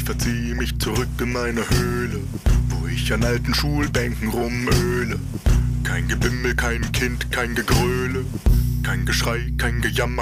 verzieh mich zurück in meine Höhle, wo ich an alten Schulbänken rumöle. Kein Gebimmel, kein Kind, kein Gegröle, kein Geschrei, kein Gejammer,